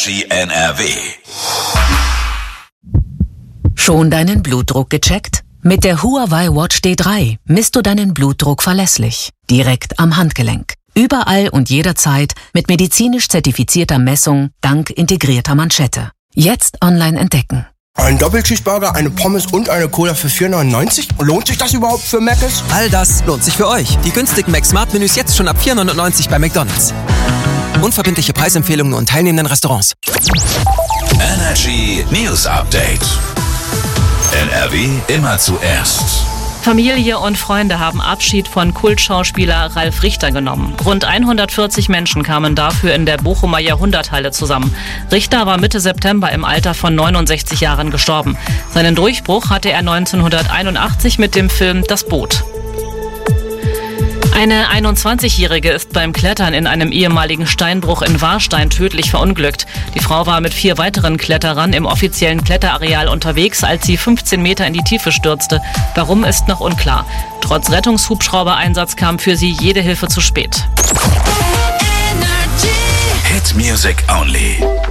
Energy NRW. Schon deinen Blutdruck gecheckt? Mit der Huawei Watch D3 misst du deinen Blutdruck verlässlich, direkt am Handgelenk. Überall und jederzeit mit medizinisch zertifizierter Messung dank integrierter Manschette. Jetzt online entdecken. Ein Doppelcheeseburger, eine Pommes und eine Cola für 4,99? Lohnt sich das überhaupt für Mc's? All das lohnt sich für euch. Die günstigen Mac-Smart-Menüs jetzt schon ab 4,99 bei McDonald's. Unverbindliche Preisempfehlungen und teilnehmenden Restaurants. Energy News Update. NRW immer zuerst. Familie und Freunde haben Abschied von Kultschauspieler Ralf Richter genommen. Rund 140 Menschen kamen dafür in der Bochumer Jahrhunderthalle zusammen. Richter war Mitte September im Alter von 69 Jahren gestorben. Seinen Durchbruch hatte er 1981 mit dem Film Das Boot. Eine 21-Jährige ist beim Klettern in einem ehemaligen Steinbruch in Warstein tödlich verunglückt. Die Frau war mit 4 weiteren Kletterern im offiziellen Kletterareal unterwegs, als sie 15 Meter in die Tiefe stürzte. Warum, ist noch unklar. Trotz Rettungshubschrauber-Einsatz kam für sie jede Hilfe zu spät. Hit Music Only.